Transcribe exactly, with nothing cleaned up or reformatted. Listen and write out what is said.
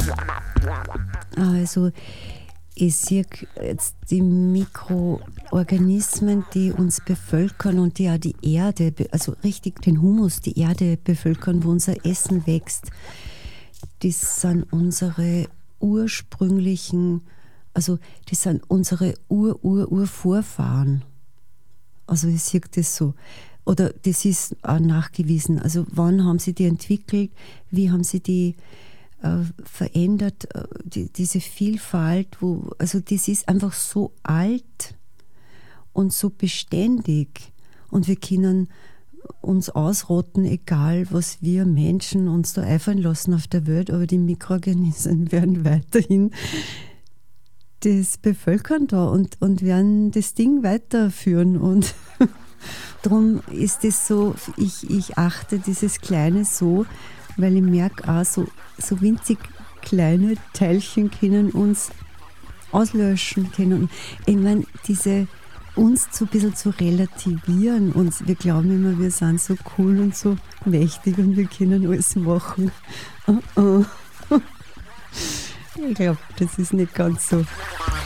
Also ich sehe jetzt die Mikroorganismen, die uns bevölkern und die ja die Erde, also richtig den Humus, die Erde bevölkern, wo unser Essen wächst. Das sind unsere ursprünglichen, also das sind unsere Ur-Ur-Ur-Vorfahren. Also ich sehe das so. Oder das ist auch nachgewiesen. Also wann haben sie die entwickelt, wie haben sie die äh, verändert, äh, die, diese Vielfalt, wo, also das ist einfach so alt und so beständig und wir können uns ausrotten, egal was wir Menschen uns da einfallen lassen auf der Welt, aber die Mikroorganismen werden weiterhin das bevölkern da und, und werden das Ding weiterführen und darum ist es so, ich, ich achte dieses Kleine so, weil ich merke auch, so, so winzig kleine Teilchen können uns auslöschen können. Ich meine, diese uns so ein bisschen zu relativieren und wir glauben immer, wir sind so cool und so mächtig und wir können alles machen. Oh, oh. Ich glaube, das ist nicht ganz so.